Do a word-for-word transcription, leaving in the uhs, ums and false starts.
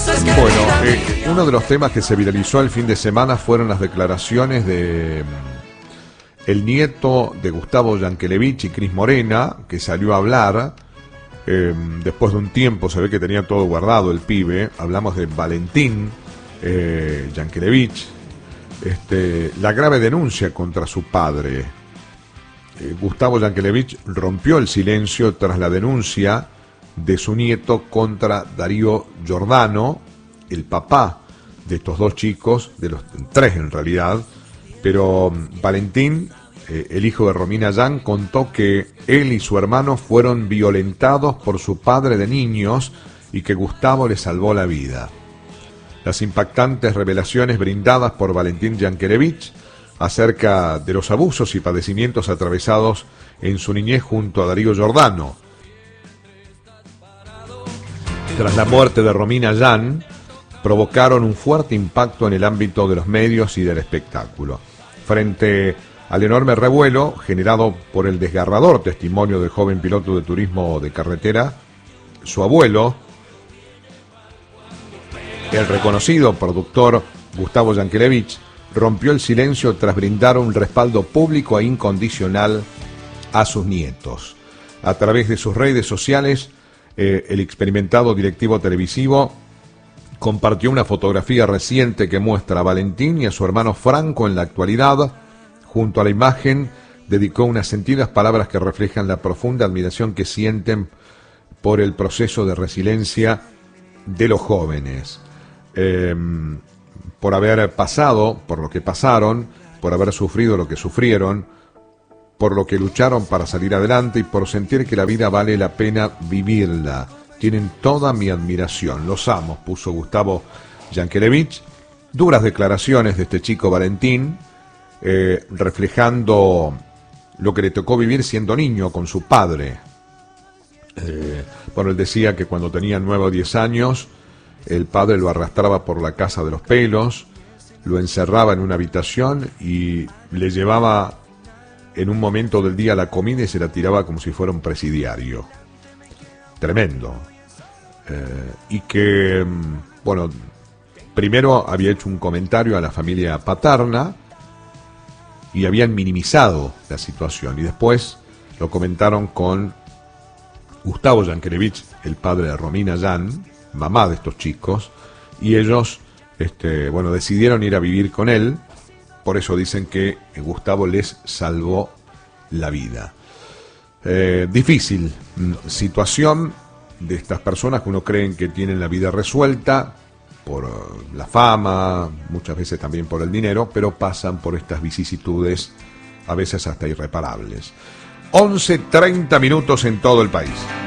Bueno, eh, uno de los temas que se viralizó el fin de semana fueron las declaraciones de mm, el nieto de Gustavo Yankelevich y Cris Morena, que salió a hablar. Eh, después de un tiempo se ve que tenía todo guardado el pibe. Hablamos de Valentín eh, Yankelevich, este, la grave denuncia contra su padre. eh, Gustavo Yankelevich rompió el silencio tras la denuncia de su nieto contra Darío Giordano, el papá de estos dos chicos, de los tres en realidad. Pero um, Valentín, eh, el hijo de Romina Yan, contó que él y su hermano fueron violentados por su padre de niños y que Gustavo le salvó la vida. Las impactantes revelaciones brindadas por Valentín Yankelevich acerca de los abusos y padecimientos atravesados en su niñez junto a Darío Giordano. Tras la muerte de Romina Yan, provocaron un fuerte impacto en el ámbito de los medios y del espectáculo. Frente al enorme revuelo generado por el desgarrador testimonio del joven piloto de turismo de carretera, su abuelo, el reconocido productor Gustavo Yankelevich, rompió el silencio tras brindar un respaldo público e incondicional a sus nietos. A través de sus redes sociales, eh, el experimentado directivo televisivo compartió una fotografía reciente que muestra a Valentín y a su hermano Franco en la actualidad. Junto a la imagen dedicó unas sentidas palabras que reflejan la profunda admiración que sienten por el proceso de resiliencia de los jóvenes. Eh, por haber pasado, por lo que pasaron, por haber sufrido lo que sufrieron, por lo que lucharon para salir adelante y por sentir que la vida vale la pena vivirla. Tienen toda mi admiración, los amo, puso Gustavo Yankelevich. Duras declaraciones de este chico Valentín, eh, reflejando lo que le tocó vivir siendo niño con su padre. Eh, bueno, él decía que cuando tenía nueve o diez años, el padre lo arrastraba por la casa de los pelos, lo encerraba en una habitación y le llevaba en un momento del día la comida y se la tiraba como si fuera un presidiario. Tremendo. Eh, y que, bueno, primero había hecho un comentario a la familia paterna y habían minimizado la situación, y después lo comentaron con Gustavo Yankelevich, el padre de Romina Yan, mamá de estos chicos, y ellos, este, bueno, decidieron ir a vivir con él. Por eso dicen que Gustavo les salvó la vida. Eh, difícil situación de estas personas que uno creen que tienen la vida resuelta por la fama, muchas veces también por el dinero, pero pasan por estas vicisitudes, a veces hasta irreparables. once treinta minutos en todo el país.